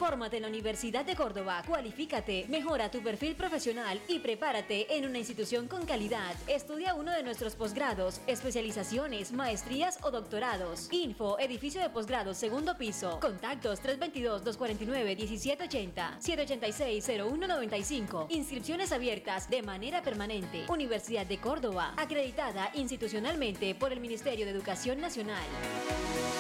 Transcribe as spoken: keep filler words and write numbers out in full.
Fórmate en la Universidad de Córdoba, cualifícate, mejora tu perfil profesional y prepárate en una institución con calidad. Estudia uno de nuestros posgrados, especializaciones, maestrías o doctorados. Info, edificio de posgrados, segundo piso. Contactos tres dos dos, dos cuatro nueve, uno siete ocho cero, siete ocho seis, cero uno nueve cinco. Inscripciones abiertas de manera permanente. Universidad de Córdoba, acreditada institucionalmente por el Ministerio de Educación Nacional.